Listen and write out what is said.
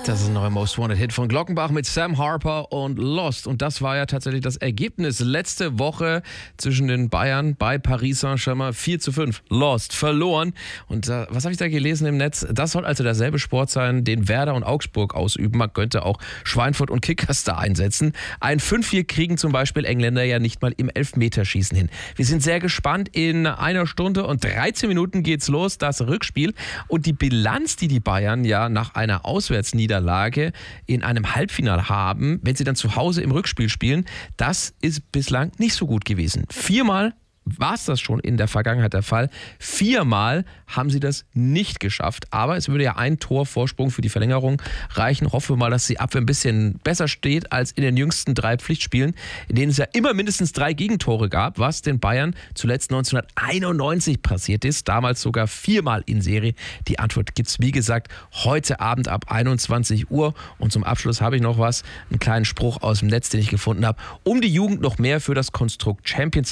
Das ist ein neuer Most Wanted Hit von Glockenbach mit Sam Harper und Lost. Und das war ja tatsächlich das Ergebnis letzte Woche zwischen den Bayern bei Paris Saint-Germain. 4:5. Lost. Verloren. Und was habe ich da gelesen im Netz? Das soll also derselbe Sport sein, den Werder und Augsburg ausüben. Man könnte auch Schweinfurt und Kickers da einsetzen. Ein 5-4 kriegen zum Beispiel Engländer ja nicht mal im Elfmeterschießen hin. Wir sind sehr gespannt. In 1 Stunde und 13 Minuten geht's los, das Rückspiel. Und die Bilanz, die Bayern ja nach einer Auswärtsniederlage in einem Halbfinale haben, wenn sie dann zu Hause im Rückspiel spielen, das ist bislang nicht so gut gewesen. 4-mal war es das schon in der Vergangenheit der Fall. 4-mal haben sie das nicht geschafft. Aber es würde ja ein Tor Vorsprung für die Verlängerung reichen. Hoffen wir mal, dass die Abwehr ein bisschen besser steht als in den jüngsten 3 Pflichtspielen, in denen es ja immer mindestens 3 Gegentore gab, was den Bayern zuletzt 1991 passiert ist. Damals sogar 4-mal in Serie. Die Antwort gibt's, wie gesagt, heute Abend ab 21 Uhr. Und zum Abschluss habe ich noch einen kleinen Spruch aus dem Netz, den ich gefunden habe. Um die Jugend noch mehr für das Konstrukt Champions